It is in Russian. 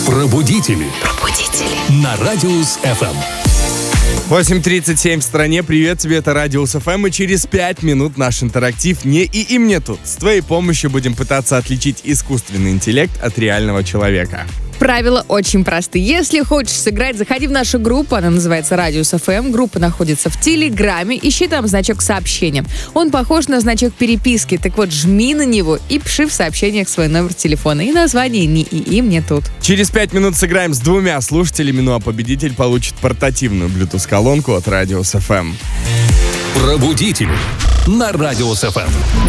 Пробудители. На Радиус ФМ. 8:37 в стране. Привет тебе, это Радиус ФМ. И через 5 минут наш интерактив «Не и мне тут». С твоей помощью будем пытаться отличить искусственный интеллект от реального человека. Правила очень просты. Если хочешь сыграть, заходи в нашу группу, она называется Радиус ФМ. Группа находится в Телеграме, ищи там значок сообщения. Он похож на значок переписки, так вот жми на него и пиши в сообщениях свой номер телефона и название «Не и мне тут». Через 5 минут сыграем с 2 слушателями, ну а победитель получит портативную Bluetooth-колонку от Радиус ФМ. Пробудители на Радиус ФМ.